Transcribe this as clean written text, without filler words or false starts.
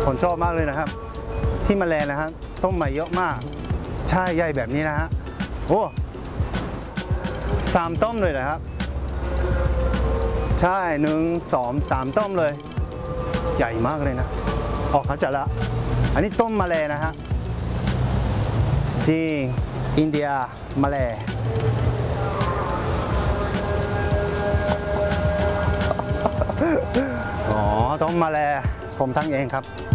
ผมชอบมากเลยนะครับที่มาแลนะฮะต้มมาเยอะมากใช่ใหญ่แบบนี้นะฮะโอ้3 ต้มเลยนะครับใช่1 2 3 ต้มเลยใหญ่มากเลยนะออกเขาจะละอันนี้ต้มมาแลนะฮะจริงอินเดียมาแลอ๋อต้มมาแลผมทั้งเองครับ